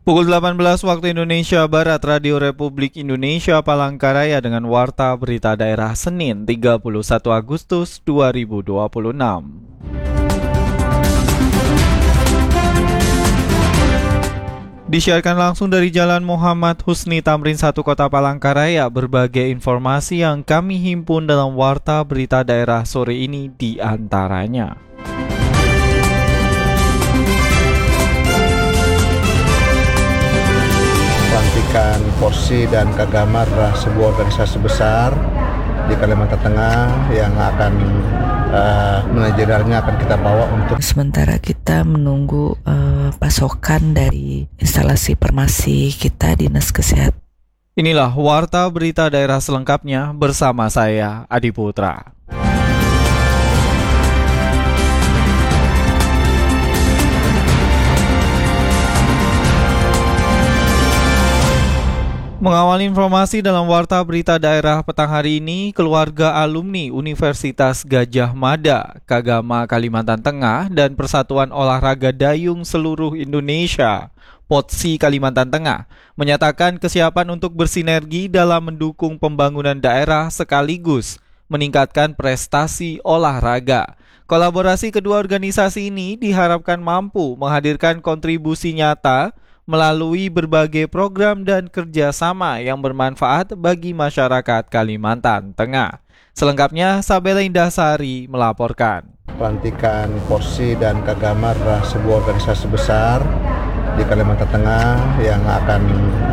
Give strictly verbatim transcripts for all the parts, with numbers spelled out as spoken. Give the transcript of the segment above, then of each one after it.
Pukul delapan belas waktu Indonesia Barat, Radio Republik Indonesia Palangkaraya dengan Warta Berita Daerah Senin tiga puluh satu Agustus dua ribu dua puluh enam. Disiarkan langsung dari Jalan Muhammad Husni Tamrin satu Kota Palangkaraya, berbagai informasi yang kami himpun dalam Warta Berita Daerah sore ini di antaranya. Pelantikan Porsi dan Kagama adalah sebuah organisasi besar di Kalimantan Tengah yang akan uh, manajerialnya akan kita bawa untuk sementara kita menunggu uh, pasokan dari instalasi farmasi kita Dinas Kesehatan. Inilah Warta Berita Daerah selengkapnya bersama saya Adi Putra. Mengawal informasi dalam Warta Berita Daerah petang hari ini, keluarga alumni Universitas Gadjah Mada, Kagama Kalimantan Tengah, dan Persatuan Olahraga Dayung Seluruh Indonesia, P O T S I Kalimantan Tengah, menyatakan kesiapan untuk bersinergi dalam mendukung pembangunan daerah sekaligus meningkatkan prestasi olahraga. Kolaborasi kedua organisasi ini diharapkan mampu menghadirkan kontribusi nyata melalui berbagai program dan kerjasama yang bermanfaat bagi masyarakat Kalimantan Tengah. Selengkapnya, Sabela Indahsari melaporkan. Pelantikan Porsi dan Kagama adalah sebuah organisasi besar di Kalimantan Tengah yang akan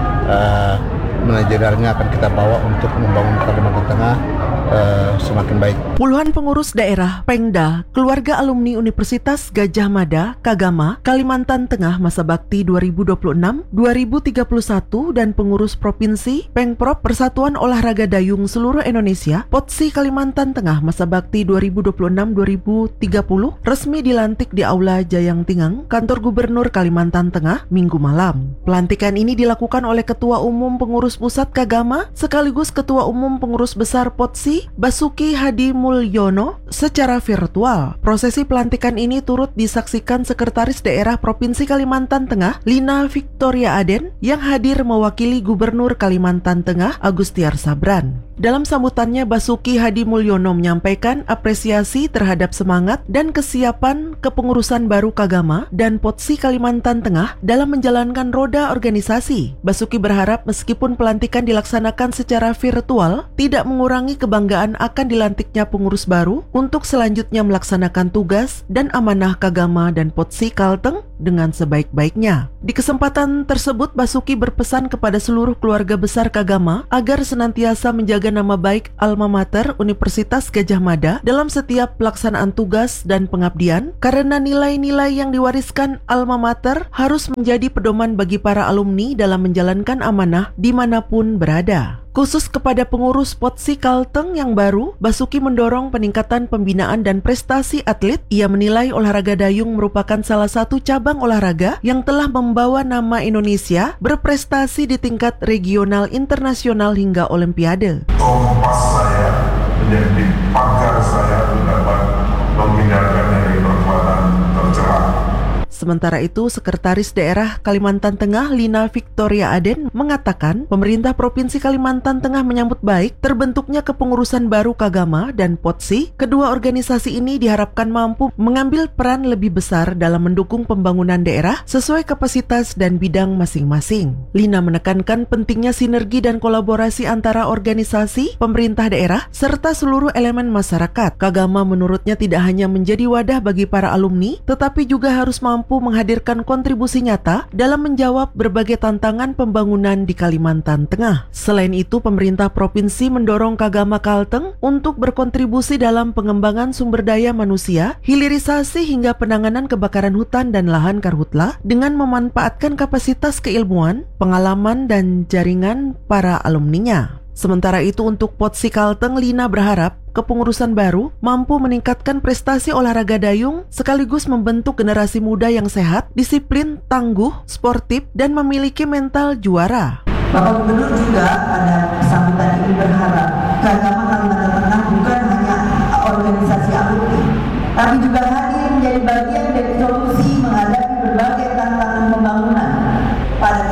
uh, manajerialnya akan kita bawa untuk membangun Kalimantan Tengah Uh, semakin baik. Puluhan pengurus daerah, Pengda, keluarga alumni Universitas Gadjah Mada, Kagama, Kalimantan Tengah masa bakti dua ribu dua puluh enam sampai dua ribu tiga puluh satu dan pengurus provinsi, Pengprov Persatuan Olahraga Dayung Seluruh Indonesia, P O T S I Kalimantan Tengah masa bakti dua ribu dua puluh enam sampai dua ribu tiga puluh resmi dilantik di Aula Jayang Tingang, Kantor Gubernur Kalimantan Tengah, Minggu malam. Pelantikan ini dilakukan oleh Ketua Umum Pengurus Pusat Kagama sekaligus Ketua Umum Pengurus Besar P O T S I Basuki Hadi Mulyono secara virtual. Prosesi pelantikan ini turut disaksikan Sekretaris Daerah Provinsi Kalimantan Tengah, Lina Victoria Aden, yang hadir mewakili Gubernur Kalimantan Tengah, Agustiar Sabran. Dalam sambutannya, Basuki Hadi Mulyono menyampaikan apresiasi terhadap semangat dan kesiapan kepengurusan baru Kagama dan P O T S I Kalimantan Tengah dalam menjalankan roda organisasi. Basuki berharap meskipun pelantikan dilaksanakan secara virtual, tidak mengurangi kebanggaan akan dilantiknya pengurus baru untuk selanjutnya melaksanakan tugas dan amanah Kagama dan P O T S I Kalteng dengan sebaik-baiknya. Di kesempatan tersebut, Basuki berpesan kepada seluruh keluarga besar Kagama agar senantiasa menjaga nama baik alma mater Universitas Gadjah Mada dalam setiap pelaksanaan tugas dan pengabdian, karena nilai-nilai yang diwariskan alma mater harus menjadi pedoman bagi para alumni dalam menjalankan amanah dimanapun berada. Khusus kepada pengurus P O T S I Kalteng yang baru, Basuki mendorong peningkatan pembinaan dan prestasi atlet. Ia menilai olahraga dayung merupakan salah satu cabang olahraga yang telah membawa nama Indonesia berprestasi di tingkat regional, internasional hingga Olimpiade. Kompas saya menjadi pagar saya untuk dapat menghindarkan dari perbuatan tercela. Sementara itu, Sekretaris Daerah Kalimantan Tengah Lina Victoria Aden mengatakan pemerintah Provinsi Kalimantan Tengah menyambut baik terbentuknya kepengurusan baru Kagama dan P O T S I. Kedua organisasi ini diharapkan mampu mengambil peran lebih besar dalam mendukung pembangunan daerah sesuai kapasitas dan bidang masing-masing. Lina menekankan pentingnya sinergi dan kolaborasi antara organisasi, pemerintah daerah, serta seluruh elemen masyarakat. Kagama menurutnya tidak hanya menjadi wadah bagi para alumni, tetapi juga harus mampu menghadirkan kontribusi nyata dalam menjawab berbagai tantangan pembangunan di Kalimantan Tengah. Selain itu, pemerintah provinsi mendorong Kagama Kalteng untuk berkontribusi dalam pengembangan sumber daya manusia, hilirisasi hingga penanganan kebakaran hutan dan lahan karhutla dengan memanfaatkan kapasitas keilmuan, pengalaman, dan jaringan para alumninya. Sementara itu, untuk P O T S I Kalteng, Lina berharap kepengurusan baru mampu meningkatkan prestasi olahraga dayung sekaligus membentuk generasi muda yang sehat, disiplin, tangguh, sportif, dan memiliki mental juara. Bapak Gubernur juga pada sambutan ini berharap Kagama Kalimantan Tengah bukan hanya organisasi alumni, tapi juga hadir menjadi bagian dari solusi menghadapi berbagai tantangan pembangunan pada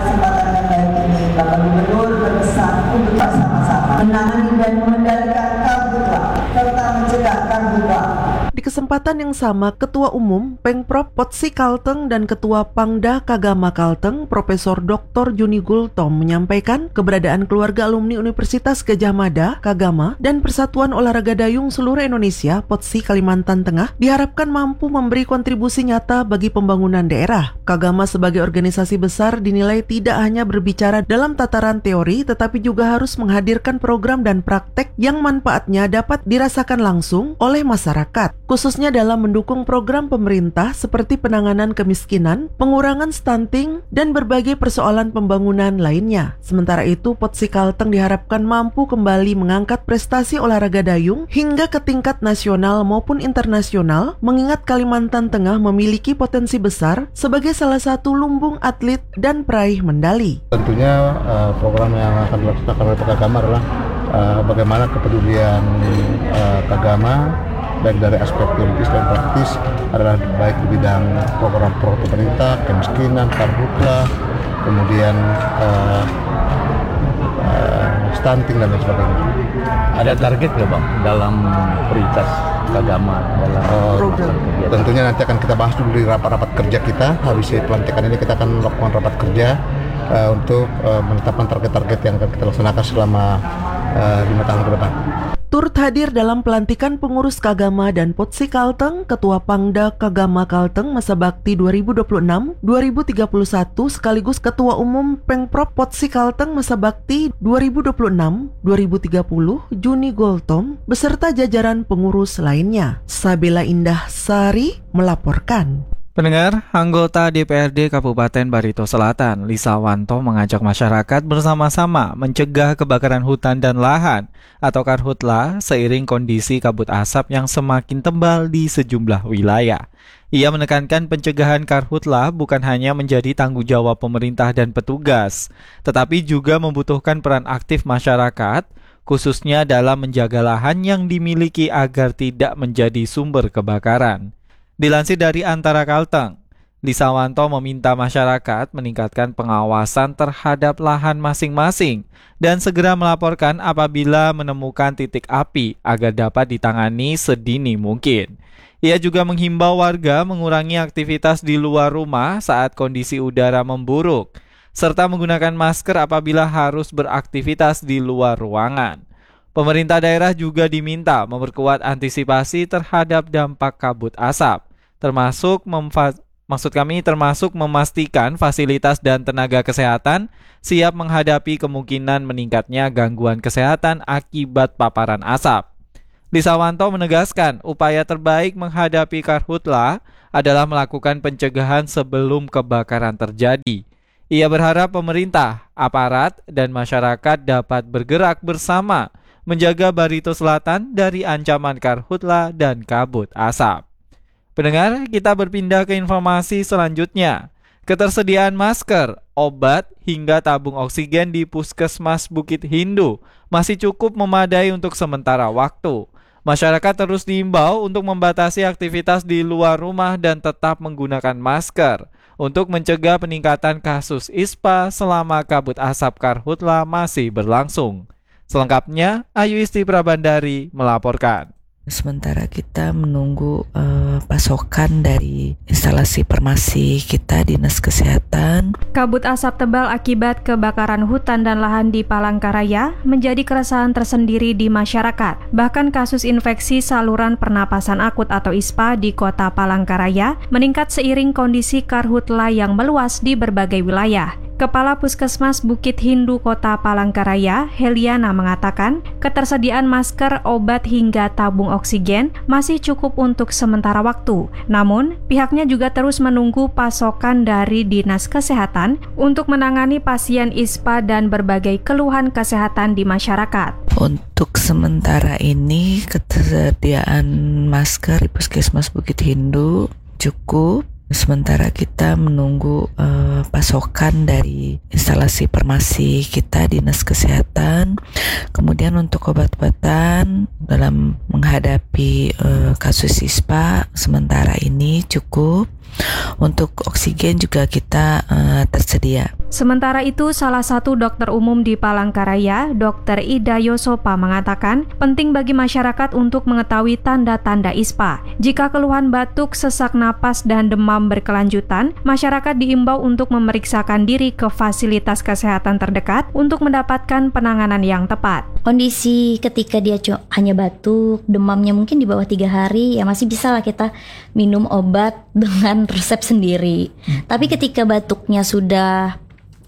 kesempatan yang sama, Ketua Umum Pengprop Potsi Kalteng dan Ketua Pangda Kagama Kalteng, Profesor Doktor Juni Gultom menyampaikan keberadaan keluarga alumni Universitas Gadjah Mada, Kagama, dan Persatuan Olahraga Dayung Seluruh Indonesia, Potsi Kalimantan Tengah, diharapkan mampu memberi kontribusi nyata bagi pembangunan daerah. Kagama sebagai organisasi besar dinilai tidak hanya berbicara dalam tataran teori, tetapi juga harus menghadirkan program dan praktek yang manfaatnya dapat dirasakan langsung oleh masyarakat, khususnya dalam mendukung program pemerintah seperti penanganan kemiskinan, pengurangan stunting, dan berbagai persoalan pembangunan lainnya. Sementara itu, Potsi Kalteng diharapkan mampu kembali mengangkat prestasi olahraga dayung hingga ke tingkat nasional maupun internasional, mengingat Kalimantan Tengah memiliki potensi besar sebagai salah satu lumbung atlet dan peraih medali. Tentunya uh, program yang akan dilaksanakan oleh Kagama adalah uh, bagaimana kepedulian uh, Kagama baik dari aspek teoritis dan praktis adalah baik di bidang program-program pemerintah, kemiskinan, karhutla, kemudian uh, uh, stunting dan lain sebagainya. Ada target nggak Bang dalam prioritas Kagama dalam uh, program? Tentunya nanti akan kita bahas dulu di rapat-rapat kerja kita. Habis pelantikan ini kita akan melakukan rapat kerja uh, untuk uh, menetapkan target-target yang akan kita laksanakan selama uh, lima tahun ke depan. Turut hadir dalam pelantikan pengurus Kagama dan Potsi Kalteng, Ketua Pangda Kagama Kalteng masa bakti dua ribu dua puluh enam sampai dua ribu tiga puluh satu sekaligus Ketua Umum Pengprop Potsi Kalteng masa bakti dua ribu dua puluh enam sampai dua ribu tiga puluh, Juni Gultom, beserta jajaran pengurus lainnya. Sabila Indah Sari melaporkan. Pendengar, anggota D P R D Kabupaten Barito Selatan, Lisa Wanto, mengajak masyarakat bersama-sama mencegah kebakaran hutan dan lahan atau karhutla seiring kondisi kabut asap yang semakin tebal di sejumlah wilayah. Ia menekankan pencegahan karhutla bukan hanya menjadi tanggung jawab pemerintah dan petugas, tetapi juga membutuhkan peran aktif masyarakat, khususnya dalam menjaga lahan yang dimiliki agar tidak menjadi sumber kebakaran. Dilansir dari Antara Kalteng, Lisa Wanto meminta masyarakat meningkatkan pengawasan terhadap lahan masing-masing dan segera melaporkan apabila menemukan titik api agar dapat ditangani sedini mungkin. Ia juga menghimbau warga mengurangi aktivitas di luar rumah saat kondisi udara memburuk, serta menggunakan masker apabila harus beraktivitas di luar ruangan. Pemerintah daerah juga diminta memperkuat antisipasi terhadap dampak kabut asap, termasuk memfa- maksud kami termasuk memastikan fasilitas dan tenaga kesehatan siap menghadapi kemungkinan meningkatnya gangguan kesehatan akibat paparan asap. Lisa Wanto menegaskan upaya terbaik menghadapi karhutla adalah melakukan pencegahan sebelum kebakaran terjadi. Ia berharap pemerintah, aparat, dan masyarakat dapat bergerak bersama menjaga Barito Selatan dari ancaman karhutla dan kabut asap. Pendengar, kita berpindah ke informasi selanjutnya. Ketersediaan masker, obat, hingga tabung oksigen di Puskesmas Bukit Hindu masih cukup memadai untuk sementara waktu. Masyarakat terus diimbau untuk membatasi aktivitas di luar rumah dan tetap menggunakan masker untuk mencegah peningkatan kasus ispa selama kabut asap karhutla masih berlangsung. Selengkapnya, Ayu Isti Prabandari melaporkan. Sementara kita menunggu uh, pasokan dari instalasi farmasi kita, Dinas Kesehatan. Kabut asap tebal akibat kebakaran hutan dan lahan di Palangkaraya menjadi keresahan tersendiri di masyarakat. Bahkan kasus infeksi saluran pernapasan akut atau ispa di kota Palangkaraya meningkat seiring kondisi karhutla yang meluas di berbagai wilayah. Kepala Puskesmas Bukit Hindu Kota Palangkaraya, Heliana, mengatakan ketersediaan masker, obat, hingga tabung oksigen masih cukup untuk sementara waktu. Namun, pihaknya juga terus menunggu pasokan dari Dinas Kesehatan untuk menangani pasien ispa dan berbagai keluhan kesehatan di masyarakat. Untuk sementara ini, ketersediaan masker di Puskesmas Bukit Hindu cukup. Sementara kita menunggu uh, pasokan dari instalasi farmasi kita, Dinas Kesehatan. Kemudian untuk obat-obatan dalam menghadapi uh, kasus ispa sementara ini cukup. Untuk oksigen juga kita uh, tersedia. Sementara itu, salah satu dokter umum di Palangkaraya, dokter Ida Yosopa mengatakan, penting bagi masyarakat untuk mengetahui tanda-tanda I S P A. Jika keluhan batuk, sesak napas, dan demam berkelanjutan, masyarakat diimbau untuk memeriksakan diri ke fasilitas kesehatan terdekat untuk mendapatkan penanganan yang tepat. Kondisi ketika dia hanya batuk, demamnya mungkin di bawah tiga hari, ya masih bisa lah kita minum obat dengan resep sendiri. Hmm. Tapi ketika batuknya sudah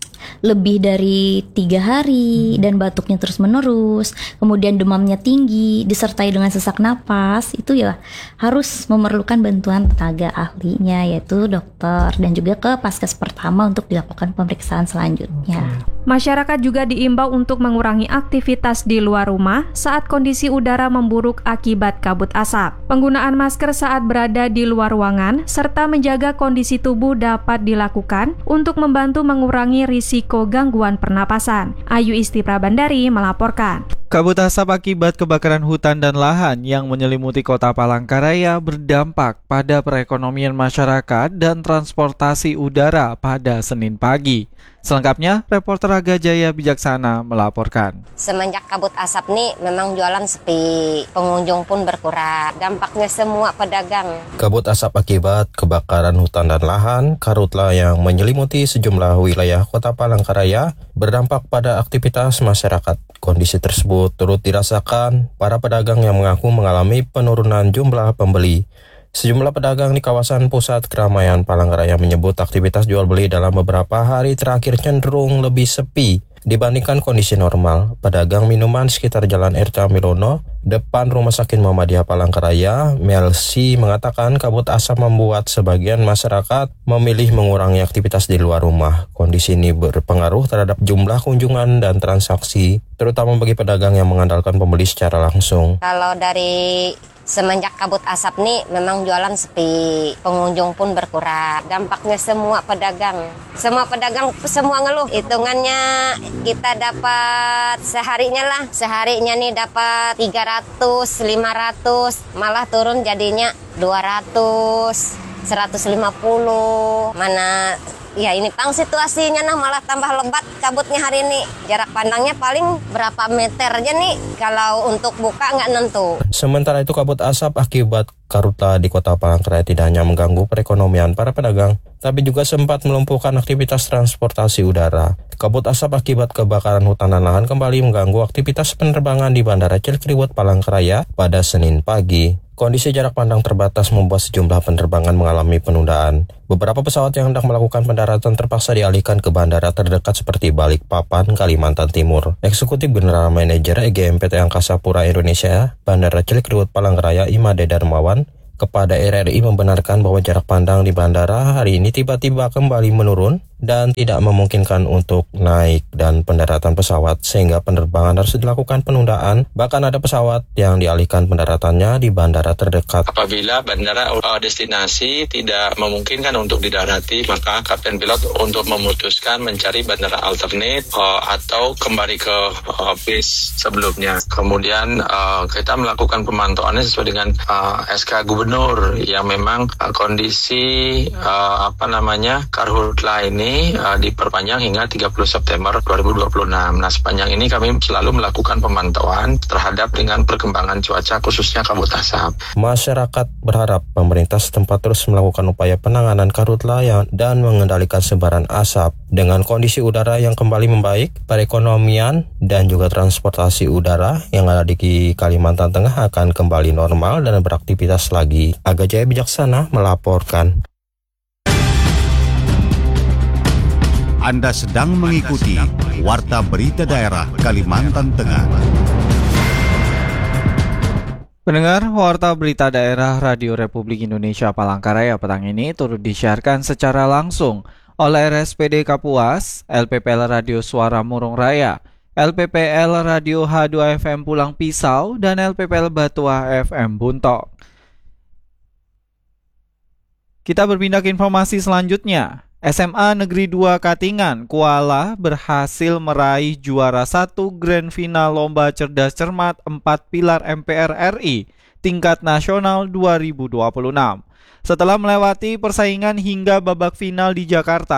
lebih dari tiga hari dan batuknya terus menerus, kemudian demamnya tinggi disertai dengan sesak napas, itu ya harus memerlukan bantuan tenaga ahlinya, yaitu dokter, dan juga ke paskes pertama untuk dilakukan pemeriksaan selanjutnya. Masyarakat juga diimbau untuk mengurangi aktivitas di luar rumah saat kondisi udara memburuk akibat kabut asap. Penggunaan masker saat berada di luar ruangan serta menjaga kondisi tubuh dapat dilakukan untuk membantu mengurangi risiko gangguan pernapasan. Ayu Isti Prabandari melaporkan. Kabut asap akibat kebakaran hutan dan lahan yang menyelimuti kota Palangkaraya berdampak pada perekonomian masyarakat dan transportasi udara pada Senin pagi. Selengkapnya, reporter Aga Jaya Bijaksana melaporkan. Semenjak kabut asap nih memang jualan sepi, pengunjung pun berkurang. Dampaknya semua pedagang. Kabut asap akibat kebakaran hutan dan lahan karhutla yang menyelimuti sejumlah wilayah kota Palangkaraya berdampak pada aktivitas masyarakat. Kondisi tersebut turut dirasakan para pedagang yang mengaku mengalami penurunan jumlah pembeli. Sejumlah pedagang di kawasan pusat keramaian Palangkaraya menyebut aktivitas jual beli dalam beberapa hari terakhir cenderung lebih sepi dibandingkan kondisi normal. Pedagang minuman sekitar Jalan R T Milono, depan Rumah Sakit Muhammadiyah Palangkaraya, Melsi, mengatakan kabut asap membuat sebagian masyarakat memilih mengurangi aktivitas di luar rumah. Kondisi ini berpengaruh terhadap jumlah kunjungan dan transaksi, terutama bagi pedagang yang mengandalkan pembeli secara langsung. Kalau dari semenjak kabut asap nih memang jualan sepi, pengunjung pun berkurang. Dampaknya semua pedagang, semua pedagang semua ngeluh. Hitungannya kita dapat seharinya lah, seharinya nih dapat tiga ratus, lima ratus, malah turun jadinya dua ratus, seratus lima puluh. Mana ya ini pang situasinya nah malah tambah lebat kabutnya hari ini. Jarak pandangnya paling berapa meter aja nih, kalau untuk buka nggak nentu. Sementara itu kabut asap akibat karhutla di kota Palangkaraya tidak hanya mengganggu perekonomian para pedagang, tapi juga sempat melumpuhkan aktivitas transportasi udara. Kabut asap akibat kebakaran hutan dan lahan kembali mengganggu aktivitas penerbangan di Bandara Cilikriwut Palangkaraya pada Senin pagi. Kondisi jarak pandang terbatas membuat sejumlah penerbangan mengalami penundaan. Beberapa pesawat yang hendak melakukan pendaratan terpaksa dialihkan ke bandara terdekat seperti Balikpapan, Kalimantan Timur. Eksekutif General Manager E G M P T Angkasa Pura Indonesia, Bandara Cilikriwut Palangkaraya, Imade Darmawan, kepada R R I membenarkan bahwa jarak pandang di bandara hari ini tiba-tiba kembali menurun dan tidak memungkinkan untuk naik dan pendaratan pesawat, sehingga penerbangan harus dilakukan penundaan. Bahkan ada pesawat yang dialihkan pendaratannya di bandara terdekat. Apabila bandara uh, destinasi tidak memungkinkan untuk didarati, maka kapten pilot untuk memutuskan mencari bandara alternate uh, atau kembali ke uh, base sebelumnya. Kemudian uh, kita melakukan pemantauannya sesuai dengan uh, S K Gubernur yang memang uh, kondisi uh, apa namanya karhutla ini Uh, diperpanjang hingga tiga puluh September dua ribu dua puluh enam. Nah, sepanjang ini kami selalu melakukan pemantauan terhadap dengan perkembangan cuaca khususnya kabut asap. Masyarakat berharap pemerintah setempat terus melakukan upaya penanganan karhutla yang dan mengendalikan sebaran asap. Dengan kondisi udara yang kembali membaik, perekonomian dan juga transportasi udara yang ada di Kalimantan Tengah akan kembali normal dan beraktivitas lagi. Aga Jaya Bijaksana melaporkan. Anda sedang mengikuti Warta Berita Daerah Kalimantan Tengah. Pendengar, Warta Berita Daerah Radio Republik Indonesia Palangkaraya petang ini turut disiarkan secara langsung oleh R S P D Kapuas, L P P L Radio Suara Murung Raya, L P P L Radio H dua F M Pulang Pisau, dan L P P L Batua F M Buntok. Kita berpindah ke informasi selanjutnya. S M A Negeri dua Katingan, Kuala berhasil meraih juara satu Grand Final Lomba Cerdas Cermat empat Pilar M P R R I tingkat nasional dua ribu dua puluh enam. Setelah melewati persaingan hingga babak final di Jakarta,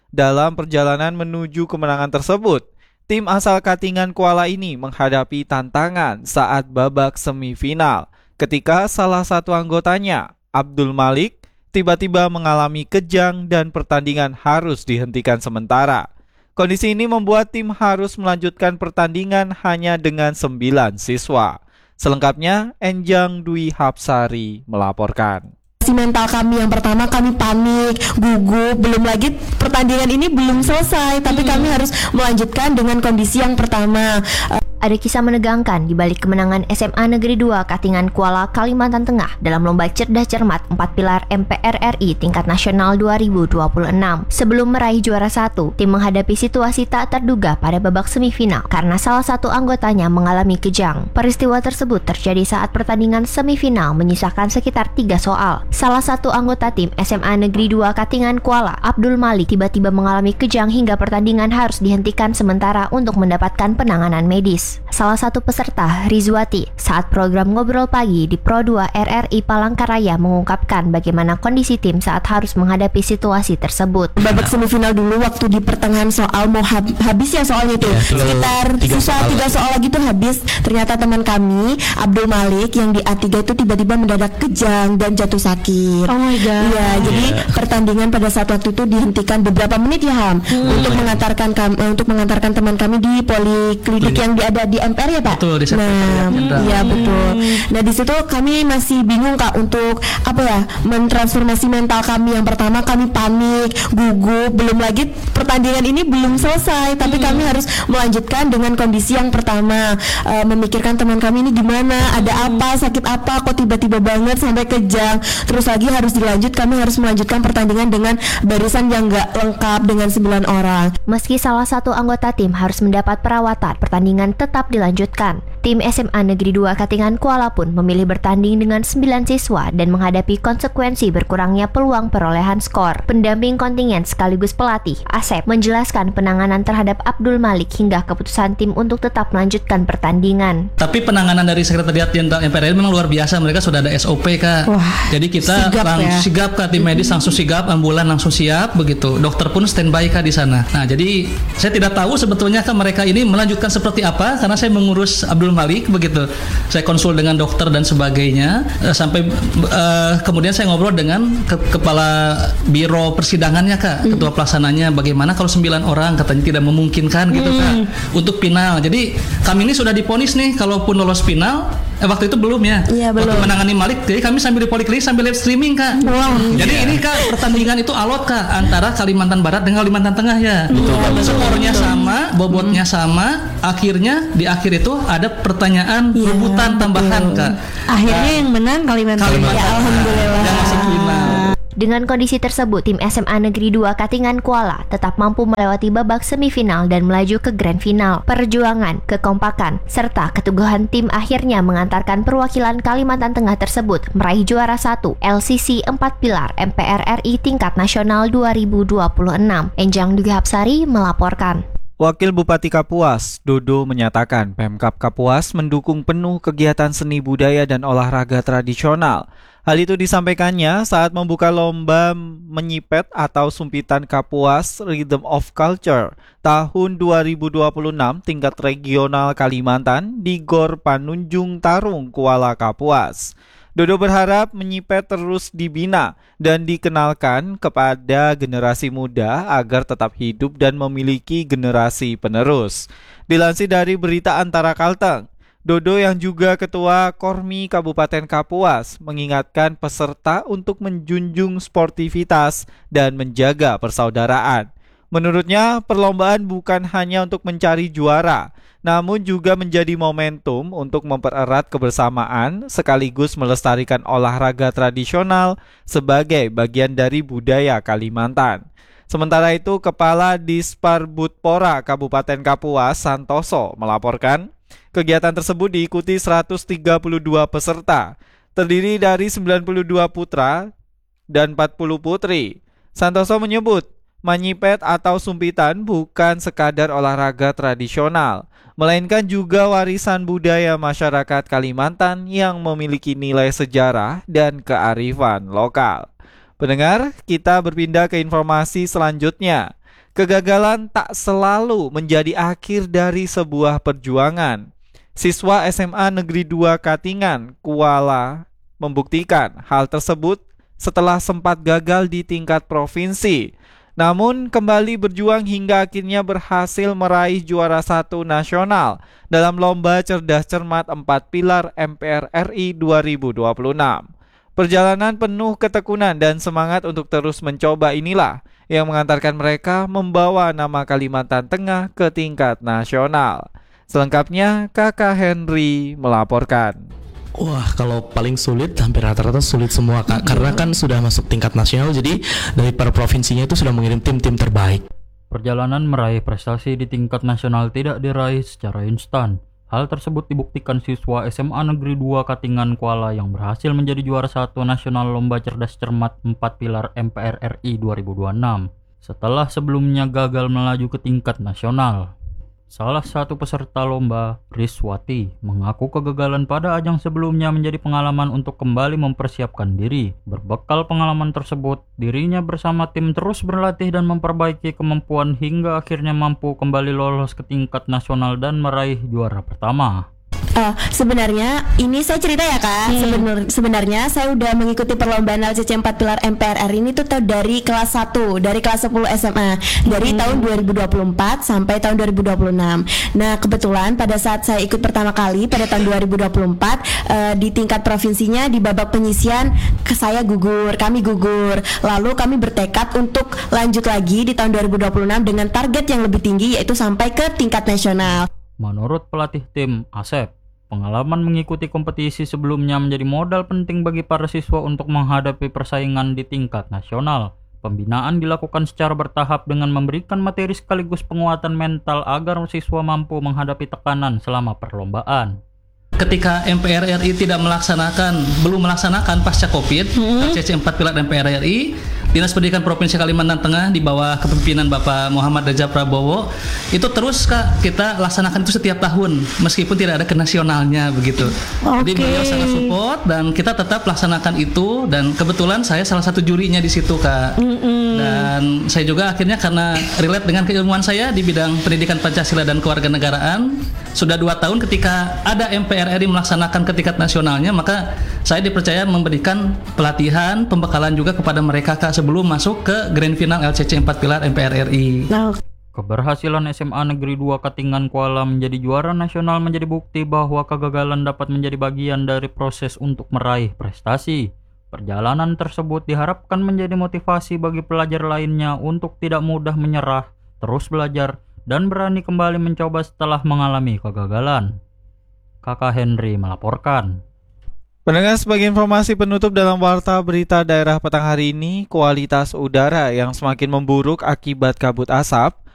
Dalam perjalanan menuju kemenangan tersebut, tim asal Katingan Kuala ini menghadapi tantangan saat babak semifinal ketika salah satu anggotanya, Abdul Malik, tiba-tiba mengalami kejang dan pertandingan harus dihentikan sementara. Kondisi ini membuat tim harus melanjutkan pertandingan hanya dengan sembilan siswa. Selengkapnya, Enjang Dwi Hapsari melaporkan. Mental kami yang pertama, kami panik, gugup, belum lagi pertandingan ini belum selesai, tapi hmm. kami harus melanjutkan dengan kondisi yang pertama. Ada kisah menegangkan di balik kemenangan S M A Negeri dua Katingan Kuala, Kalimantan Tengah dalam lomba cerdas cermat empat pilar M P R R I tingkat nasional dua ribu dua puluh enam. Sebelum meraih juara satu, tim menghadapi situasi tak terduga pada babak semifinal karena salah satu anggotanya mengalami kejang. Peristiwa tersebut terjadi saat pertandingan semifinal menyisakan sekitar tiga soal. Salah satu anggota tim S M A Negeri dua Katingan Kuala, Abdul Malik, tiba-tiba mengalami kejang hingga pertandingan harus dihentikan sementara untuk mendapatkan penanganan medis. Salah satu peserta, Rizwati, saat program Ngobrol Pagi di Pro dua R R I Palangkaraya mengungkapkan bagaimana kondisi tim saat harus menghadapi situasi tersebut. Babak semifinal dulu waktu di pertengahan soal mau hab- habis ya soalnya tuh, ya, sekitar sisa tiga soal lagi tuh habis. Ternyata teman kami, Abdul Malik, yang di A tiga itu tiba-tiba mendadak kejang dan jatuh sakit. Oh my god. Iya, yeah, jadi pertandingan pada saat waktu itu dihentikan beberapa menit ya Ham, hmm. untuk mengantarkan kami, untuk mengantarkan teman kami di poliklinik yang di ada di M P R ya Pak. Betul, di nah, iya betul. Nah di situ kami masih bingung Kak untuk apa ya, mentransformasi mental kami. Yang pertama kami panik, gugup, belum lagi pertandingan ini belum selesai, tapi hmm. kami harus melanjutkan dengan kondisi yang pertama, uh, memikirkan teman kami ini gimana, ada apa, sakit apa, kok tiba-tiba banget sampai kejang. Terus lagi harus dilanjut, kami harus melanjutkan pertandingan dengan barisan yang nggak lengkap dengan sembilan orang. Meski salah satu anggota tim harus mendapat perawatan, pertandingan tetap dilanjutkan. Tim S M A Negeri dua Katingan Kuala pun memilih bertanding dengan sembilan siswa dan menghadapi konsekuensi berkurangnya peluang perolehan skor. Pendamping kontingen sekaligus pelatih, Asep, menjelaskan penanganan terhadap Abdul Malik hingga keputusan tim untuk tetap melanjutkan pertandingan. Tapi penanganan dari Sekretariat Jenderal M P R R I memang luar biasa. Mereka sudah ada S O P Kak. Wah, jadi kita sigap, langsung ya? sigap Kak, tim medis langsung sigap, ambulan langsung siap begitu. Dokter pun standby Kak di sana. Nah, jadi saya tidak tahu sebetulnya Kak mereka ini melanjutkan seperti apa karena saya mengurus Abdul Malik begitu. Saya konsul dengan dokter dan sebagainya uh, sampai uh, kemudian saya ngobrol dengan ke- kepala biro persidangannya Kak, mm. ketua pelaksananya, bagaimana kalau sembilan orang katanya tidak memungkinkan gitu mm. Kak untuk final. Jadi kami ini sudah diponis nih kalaupun lolos final. Eh, waktu itu belum ya. Iya, belum. Waktu menangani Malik, jadi kami sambil di poliklinik sambil live streaming Kak. Wow. Jadi yeah. ini Kak pertandingan itu alot Kak antara Kalimantan Barat dengan Kalimantan Tengah ya. Betul. Betul. Skornya sama, bobotnya hmm. sama. Akhirnya di akhir itu ada pertanyaan yeah, rebutan tambahan Kak. Akhirnya yang menang Kalimantan. Kalimantan ya, alhamdulillah. Yang masuk final. Dengan kondisi tersebut, tim S M A Negeri dua Katingan Kuala tetap mampu melewati babak semifinal dan melaju ke grand final. Perjuangan, kekompakan, serta keteguhan tim akhirnya mengantarkan perwakilan Kalimantan Tengah tersebut meraih juara satu L C C empat pilar M P R R I tingkat nasional dua ribu dua puluh enam. Enjang Dwi Hapsari melaporkan. Wakil Bupati Kapuas, Dodo, menyatakan Pemkab Kapuas mendukung penuh kegiatan seni budaya dan olahraga tradisional. Hal itu disampaikannya saat membuka lomba menyipet atau sumpitan Kapuas Rhythm of Culture tahun dua ribu dua puluh enam tingkat regional Kalimantan di Gor Panunjung Tarung, Kuala Kapuas. Dodo berharap menyipet terus dibina dan dikenalkan kepada generasi muda agar tetap hidup dan memiliki generasi penerus. Dilansir dari berita Antara Kalteng, Dodo yang juga Ketua Kormi Kabupaten Kapuas mengingatkan peserta untuk menjunjung sportivitas dan menjaga persaudaraan. Menurutnya, perlombaan bukan hanya untuk mencari juara, namun juga menjadi momentum untuk mempererat kebersamaan sekaligus melestarikan olahraga tradisional sebagai bagian dari budaya Kalimantan. Sementara itu, Kepala Disparbudpora Kabupaten Kapuas, Santoso, melaporkan kegiatan tersebut diikuti seratus tiga puluh dua peserta, terdiri dari sembilan puluh dua putra dan empat puluh putri. Santoso menyebut, menyipet atau sumpitan bukan sekadar olahraga tradisional, melainkan juga warisan budaya masyarakat Kalimantan yang memiliki nilai sejarah dan kearifan lokal. Pendengar, kita berpindah ke informasi selanjutnya. Kegagalan tak selalu menjadi akhir dari sebuah perjuangan. Siswa S M A Negeri dua Katingan, Kuala, membuktikan hal tersebut setelah sempat gagal di tingkat provinsi. Namun kembali berjuang hingga akhirnya berhasil meraih juara satu nasional dalam Lomba Cerdas Cermat empat Pilar M P R R I dua ribu dua puluh enam. Perjalanan penuh ketekunan dan semangat untuk terus mencoba inilah yang mengantarkan mereka membawa nama Kalimantan Tengah ke tingkat nasional. Selengkapnya Kakak Henry melaporkan. Wah, kalau paling sulit hampir rata-rata sulit semua Kak, karena kan sudah masuk tingkat nasional, jadi dari per provinsinya itu sudah mengirim tim-tim terbaik. Perjalanan meraih prestasi di tingkat nasional tidak diraih secara instan. Hal tersebut dibuktikan siswa S M A Negeri dua Katingan Kuala yang berhasil menjadi juara satu nasional Lomba Cerdas Cermat empat Pilar M P R R I dua ribu dua puluh enam setelah sebelumnya gagal melaju ke tingkat nasional. Salah satu peserta lomba, Riswati, mengaku kegagalan pada ajang sebelumnya menjadi pengalaman untuk kembali mempersiapkan diri. Berbekal pengalaman tersebut, dirinya bersama tim terus berlatih dan memperbaiki kemampuan hingga akhirnya mampu kembali lolos ke tingkat nasional dan meraih juara pertama. Uh, sebenarnya ini saya cerita ya Kak. Hmm. Sebenar, sebenarnya saya udah mengikuti perlombaan L C C empat Pilar M P R R I ini tuh dari kelas satu, dari kelas sepuluh S M A, dari hmm. tahun dua ribu dua puluh empat sampai tahun dua ribu dua puluh enam. Nah, kebetulan pada saat saya ikut pertama kali pada tahun dua ribu dua puluh empat uh, di tingkat provinsinya di babak penyisian ke saya gugur, kami gugur. Lalu kami bertekad untuk lanjut lagi di tahun dua ribu dua puluh enam dengan target yang lebih tinggi, yaitu sampai ke tingkat nasional. Menurut pelatih tim, Asep, pengalaman mengikuti kompetisi sebelumnya menjadi modal penting bagi para siswa untuk menghadapi persaingan di tingkat nasional. Pembinaan dilakukan secara bertahap dengan memberikan materi sekaligus penguatan mental agar siswa mampu menghadapi tekanan selama perlombaan. Ketika M P R R I tidak melaksanakan, belum melaksanakan pasca Covid, hmm. L C C empat Pilar M P R R I, Dinas Pendidikan Provinsi Kalimantan Tengah di bawah kepemimpinan Bapak Muhammad Reza Prabowo, itu terus Kak kita laksanakan itu setiap tahun, meskipun tidak ada ke nasionalnya begitu. Okay. Jadi beliau sangat support dan kita tetap laksanakan itu, dan kebetulan saya salah satu jurinya di situ Kak. Mm-mm. Dan saya juga akhirnya karena relate dengan keilmuan saya di bidang pendidikan Pancasila dan kewarganegaraan, sudah dua tahun ketika ada M P R R I melaksanakan ke tingkat nasionalnya, maka saya dipercaya memberikan pelatihan, pembekalan juga kepada mereka Kak sebelum masuk ke Grand Final L C C empat Pilar M P R R I. Nah. Keberhasilan S M A Negeri dua Katingan Kuala menjadi juara nasional menjadi bukti bahwa kegagalan dapat menjadi bagian dari proses untuk meraih prestasi. Perjalanan tersebut diharapkan menjadi motivasi bagi pelajar lainnya untuk tidak mudah menyerah, terus belajar, dan berani kembali mencoba setelah mengalami kegagalan. Kakak Henry melaporkan. Pendengar, sebagai informasi penutup dalam Warta Berita Daerah petang hari ini, kualitas udara yang semakin memburuk akibat kabut asap